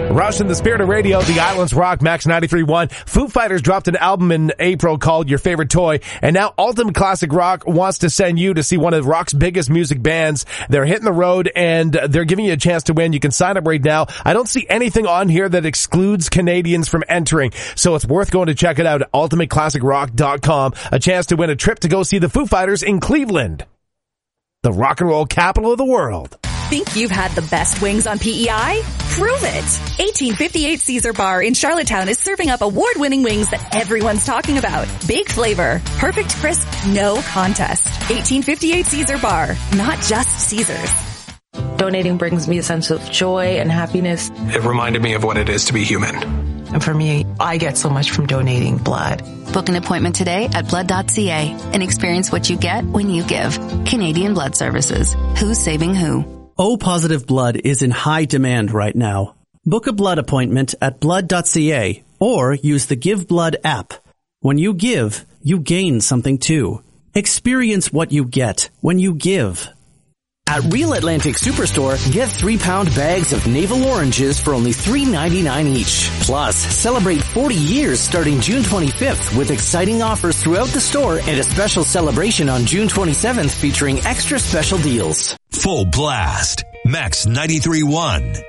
Rush in the spirit of radio, the Islands Rock, Max 93.1. Foo Fighters dropped an album in April called Your Favorite Toy, and now Ultimate Classic Rock wants to send you to see one of rock's biggest music bands. They're hitting the road, and they're giving you a chance to win. You can sign up right now. I don't see anything on here that excludes Canadians from entering, so it's worth going to check it out at ultimateclassicrock.com. A chance to win a trip to go see the Foo Fighters in Cleveland, the rock and roll capital of the world. Think you've had the best wings on PEI? Prove it! 1858 Caesar Bar in Charlottetown is serving up award-winning wings that everyone's talking about. Big flavor, perfect crisp, no contest. 1858 Caesar Bar, not just Caesar's. Donating brings me a sense of joy and happiness. It reminded me of what it is to be human. And for me, I get so much from donating blood. Book an appointment today at blood.ca and experience what you get when you give. Canadian Blood Services. Who's saving who? O-positive blood is in high demand right now. Book a blood appointment at blood.ca or use the Give Blood app. When you give, you gain something too. Experience what you get when you give. At Real Atlantic Superstore, get 3-pound bags of navel oranges for only $3.99 each. Plus, celebrate 40 years starting June 25th with exciting offers throughout the store and a special celebration on June 27th featuring extra special deals. Full Blast, Max 93.1.